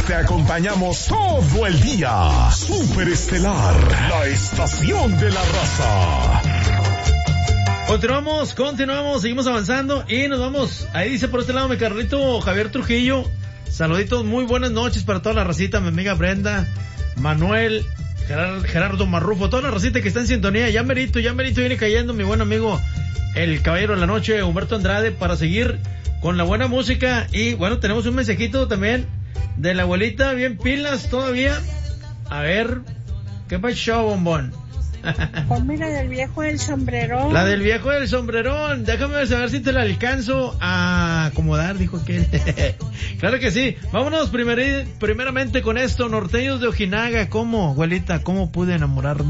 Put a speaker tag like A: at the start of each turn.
A: te acompañamos todo el día. Super Estelar, la estación de la raza.
B: Continuamos, seguimos avanzando y nos vamos. Ahí dice por este lado mi carnalito Javier Trujillo. Saluditos, muy buenas noches para toda la racita, mi amiga Brenda, Manuel, Gerardo Marrufo, toda la racita que está en sintonía. Ya merito viene cayendo mi buen amigo el caballero de la noche, Humberto Andrade, para seguir con la buena música. Y bueno, tenemos un mensajito también de la abuelita, bien pilas todavía. A ver, ¿qué pasó, bombón?
C: Ponme la del viejo del sombrerón.
B: La del viejo del sombrerón. Déjame ver si te la alcanzo a acomodar, dijo aquel. Claro que sí. Vámonos primeramente con esto. Norteños de Ojinaga. ¿Cómo, abuelita? ¿Cómo pude enamorarme?